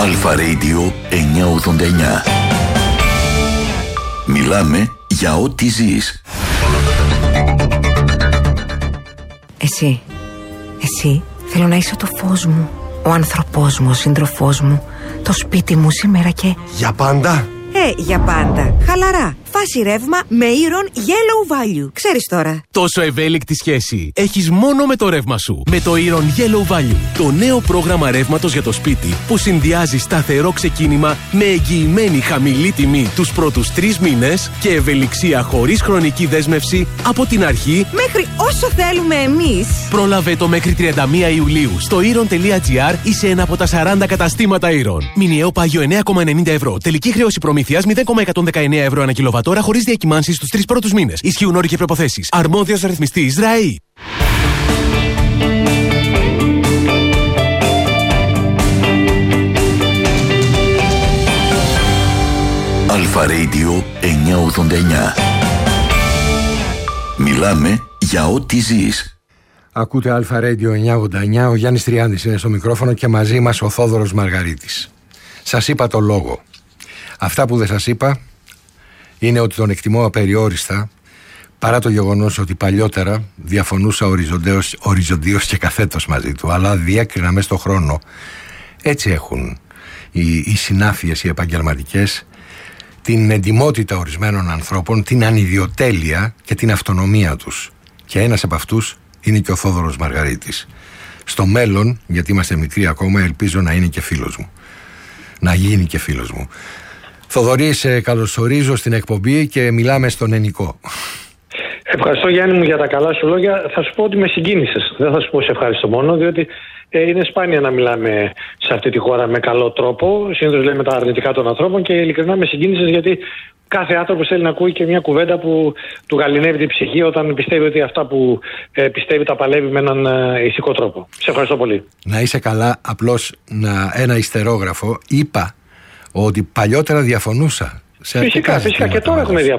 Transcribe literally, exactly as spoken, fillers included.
Αλφα Radio εννιακόσια ογδόντα εννιά. Μιλάμε για ό,τι ζεις. Εσύ, εσύ θέλω να είσαι το φως μου, ο άνθρωπός μου, ο σύντροφός μου, το σπίτι μου σήμερα και... Για πάντα? Ε, για πάντα. Χαλαρά. Φάση ρεύμα με Iron Yellow Value. Ξέρεις τώρα. Τόσο ευέλικτη σχέση έχεις μόνο με το ρεύμα σου. Με το Iron Yellow Value. Το νέο πρόγραμμα ρεύματος για το σπίτι που συνδυάζει σταθερό ξεκίνημα με εγγυημένη χαμηλή τιμή τους πρώτους τρεις μήνες και ευελιξία χωρίς χρονική δέσμευση από την αρχή μέχρι όσο θέλουμε εμείς. Πρόλαβε το μέχρι τριάντα μία Ιουλίου στο iron τελεία gr ή σε ένα από τα σαράντα καταστήματα Iron. Μηνιαίο πάγιο εννέα κόμμα ενενήντα ευρώ. Τελική χρέωση προμήθειας μηδέν κόμμα εκατόν δεκαεννέα ευρώ ανά κιλοβατόρα χωρίς διακυμάνσεις στους τρεις πρώτους μήνες. Ισχύουν όροι και προϋποθέσεις. Αρμόδιος ρυθμιστής ΡΑΗ. Αλφα Radio εννιακόσια ογδόντα εννιά. Μιλάμε για ό,τι ζεις. Ακούτε Αλφα Radio εννιακόσια ογδόντα εννιά. Ο Γιάννης Τριάντης είναι στο μικρόφωνο και μαζί μας ο Θόδωρος Μαργαρίτης. Σας είπα το λόγο. Αυτά που δεν σας είπα είναι ότι τον εκτιμώ απεριόριστα, παρά το γεγονός ότι παλιότερα διαφωνούσα οριζοντίως, οριζοντίως και καθέτος μαζί του, αλλά διέκρινα μες στον χρόνο. Έτσι έχουν οι, οι συνάφειες, οι επαγγελματικές, την εντιμότητα ορισμένων ανθρώπων, την ανιδιοτέλεια και την αυτονομία τους. Και ένας από αυτούς είναι και ο Θόδωρος Μαργαρίτης. Στο μέλλον, γιατί είμαστε μικροί ακόμα, ελπίζω να είναι και φίλος μου. Να γίνει και φίλος μου. Θοδωρή, σε καλωσορίζω στην εκπομπή και μιλάμε στον Ενικό. Ευχαριστώ, Γιάννη μου, για τα καλά σου λόγια. Θα σου πω ότι με συγκίνησες. Δεν θα σου πω σε ευχαριστώ μόνο, διότι ε, είναι σπάνια να μιλάμε σε αυτή τη χώρα με καλό τρόπο. Συνήθως λέμε τα αρνητικά των ανθρώπων και ειλικρινά με συγκίνησες, γιατί κάθε άνθρωπος θέλει να ακούει και μια κουβέντα που του γαληνεύει την ψυχή όταν πιστεύει ότι αυτά που ε, πιστεύει τα παλεύει με έναν ε, ηθικό τρόπο. Σε ευχαριστώ πολύ. Να είσαι καλά. Απλώς να, ένα ιστερόγραφο. Είπα ότι παλιότερα διαφωνούσα σε φυσικά, φυσικά και τώρα έχουμε διαφωνήσει.